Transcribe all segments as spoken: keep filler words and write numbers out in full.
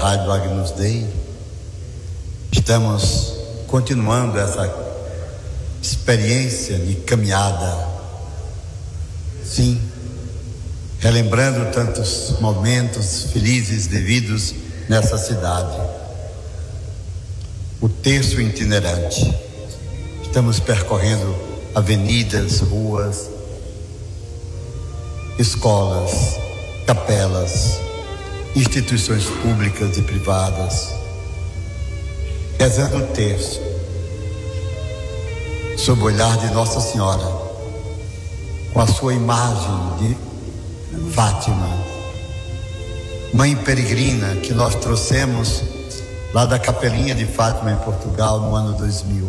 Rádio Agnus Dei. Estamos continuando essa experiência de caminhada, sim, relembrando tantos momentos felizes vividos nessa cidade. O terço itinerante. Estamos percorrendo avenidas, ruas, escolas, capelas, instituições públicas e privadas, rezando o terço, sob o olhar de Nossa Senhora, com a sua imagem de Fátima, mãe peregrina que nós trouxemos lá da Capelinha de Fátima em Portugal no ano dois mil.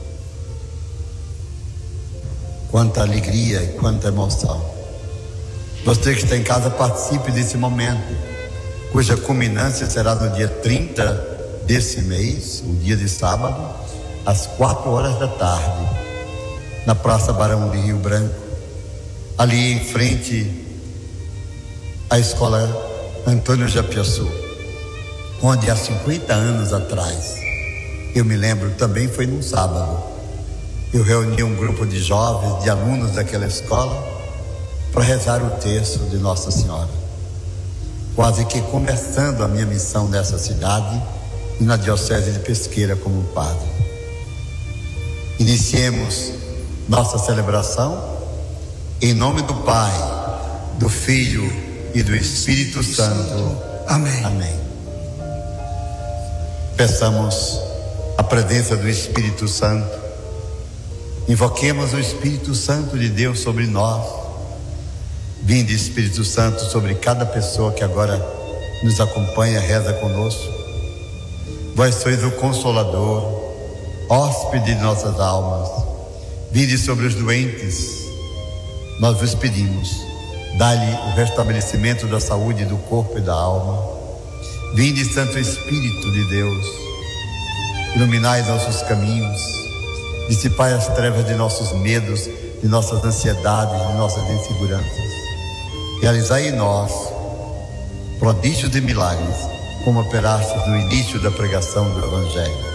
Quanta alegria e quanta emoção. Você que está em casa, participe desse momento, cuja culminância será no dia trinta desse mês, o dia de sábado, às quatro horas da tarde, na Praça Barão de Rio Branco, ali em frente à Escola Antônio Japiaçu, onde há cinquenta anos atrás, eu me lembro, também foi num sábado, eu reuni um grupo de jovens, de alunos daquela escola, para rezar o terço de Nossa Senhora, quase que começando a minha missão nessa cidade e na Diocese de Pesqueira como padre. Iniciemos nossa celebração em nome do Pai, do Filho e do Espírito Santo. Amém. Amém. Peçamos a presença do Espírito Santo. Invoquemos o Espírito Santo de Deus sobre nós. Vinde, Espírito Santo, sobre cada pessoa que agora nos acompanha, reza conosco. Vós sois o Consolador, hóspede de nossas almas. Vinde sobre os doentes. Nós vos pedimos, dá-lhe o restabelecimento da saúde do corpo e da alma. Vinde, Santo Espírito de Deus, iluminai nossos caminhos, dissipai as trevas de nossos medos, de nossas ansiedades, de nossas inseguranças. Realizai em nós prodígios e milagres, como operastes no início da pregação do Evangelho.